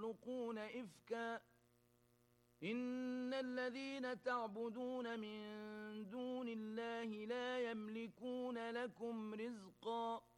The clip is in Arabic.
يخلقون إفكا إن الذين تعبدون من دون الله لا يملكون لكم رزقا